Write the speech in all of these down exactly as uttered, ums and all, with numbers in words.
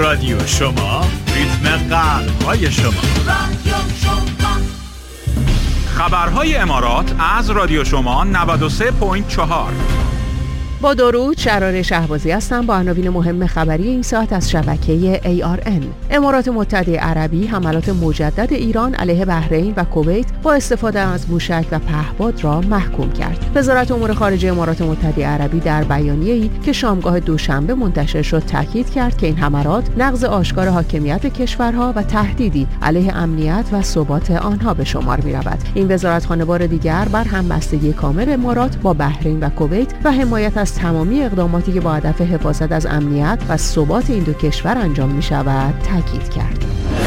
رادیو شما، ریتم قلب‌های شما. رادیو شما. خبرهای امارات از رادیو شما نود و سه ممیز چهار. با درود، شرار شهبازی هستم با عناوین مهم خبری این ساعت از شبکه ای آر ان. امارات متحده عربی حملات مجدد ایران علیه بحرین و کویت با استفاده از موشک و پهپاد را محکوم کرد. وزارت امور خارجه امارات متحده عربی در بیانیه‌ای که شامگاه دوشنبه منتشر شد تاکید کرد که این حملات نقض آشکار حاکمیت کشورها و تهدیدی علیه امنیت و ثبات آنها به شمار می‌رود. این وزارتخانه بار دیگر بر همبستگی کامل امارات با بحرین و کویت و حمایت از تمامی اقداماتی که با هدف حفاظت از امنیت و ثبات این دو کشور انجام می شود تاکید کرد.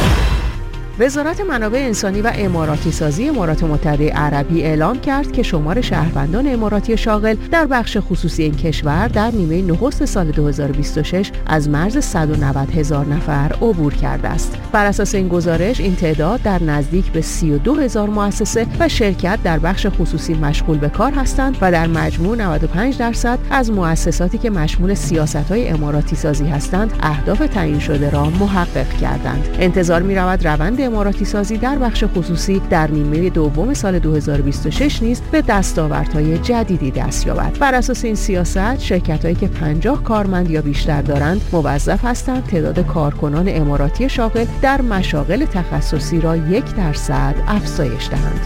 وزارت منابع انسانی و اماراتی سازی امارات متحده عربی اعلام کرد که شمار شهروندان اماراتی شاغل در بخش خصوصی این کشور در نیمه نخست سال دو هزار و بیست و شش از مرز صد و نود هزار نفر عبور کرده است. بر اساس این گزارش این تعداد در نزدیک به سی و دو هزار مؤسسه و شرکت در بخش خصوصی مشغول به کار هستند و در مجموع نود و پنج درصد از مؤسساتی که مشمول سیاست‌های اماراتی سازی هستند اهداف تعیین شده را محقق کردند. انتظار می‌رود روند اماراتی سازی در بخش خصوصی در نیمه دوم سال دو هزار و بیست و شش نیز به دستاوردهای جدیدی دست یابد. بر اساس این سیاست، شرکت‌هایی که پنجاه کارمند یا بیشتر دارند موظف هستند تعداد کارکنان اماراتی شاغل در مشاغل تخصصی را یک درصد افزایش دهند.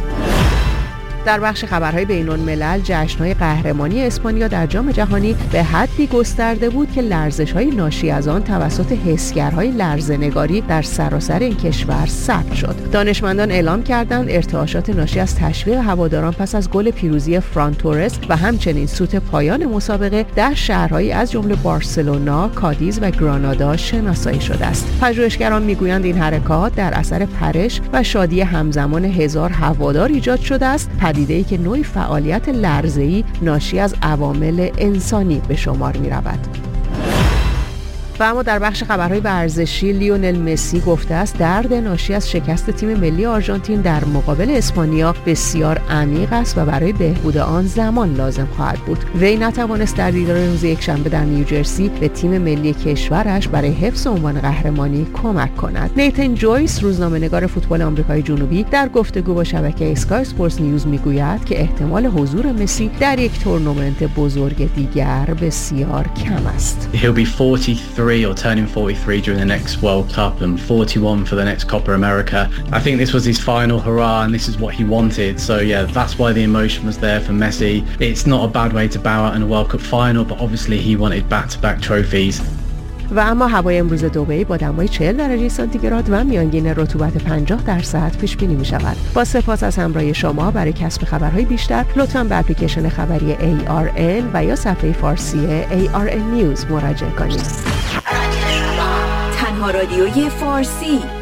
در بخش خبرهای بین‌الملل، جشن‌های قهرمانی اسپانیا در جام جهانی به حدی گسترده بود که لرزش‌های ناشی از آن توسط حسگرهای لرزه‌نگاری در سراسر این کشور ثبت شد. دانشمندان اعلام کردند ارتعاشات ناشی از تشویق هواداران پس از گل پیروزی فران تورس و همچنین سوت پایان مسابقه در شهرهایی از جمله بارسلونا، کادیز و گرانادا شناسایی شده است. پژوهشگران می‌گویند این حرکات در اثر پرش و شادی همزمان هزار هوادار ایجاد شده است، پدیده‌ای که نوعی فعالیت لرزه‌ای ناشی از عوامل انسانی به شمار می‌رود. و اما در بخش خبرهای ورزشی، لیونل مسی گفته است درد ناشی از شکست تیم ملی آرژانتین در مقابل اسپانیا بسیار عمیق است و برای بهبود آن زمان لازم خواهد بود. وی نتوانست در دیدار روز یکشنبه در نیوجرسی به تیم ملی کشورش برای حفظ عنوان قهرمانی کمک کند. نیتن جویس، روزنامه‌نگار فوتبال آمریکای جنوبی، در گفتگو با شبکه اسکای اسپورتس نیوز میگوید که احتمال حضور مسی در یک تورنمنت بزرگ دیگر بسیار کم است. He'll be forty-three or turning forty-three during the next World Cup and forty-one for the next Copa America. I think this was his final hurrah and this is what he wanted. So yeah, that's why the emotion was there for Messi. It's not a bad way to bow out in a World Cup final, but obviously he wanted back-to-back trophies. و اما هوای امروز دبی با دمای چهل درجه سانتیگراد و میانگین رطوبت پنجاه درصد پیش بینی می شود. با سپاس از همراهی شما. برای کسب خبرهای بیشتر لطفاً به اپلیکیشن خبری ای آر ان و یا صفحه فارسی ای آر ان نیوز مراجعه کنید. تنها رادیوی فارسی